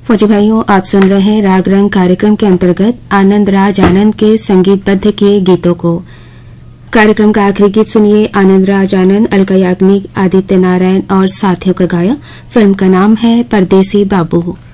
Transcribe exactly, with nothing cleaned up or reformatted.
फौजी भाइयों, आप सुन रहे हैं राग रंग कार्यक्रम के अंतर्गत आनंद राज आनंद के संगीतबद्ध किए गीतों को। कार्यक्रम का आखिरी गीत सुनिए। आनंद राज आनंद, अलका याग्निक, आदित्य नारायण और साथियों का गाया। फिल्म का नाम है परदेसी बाबू।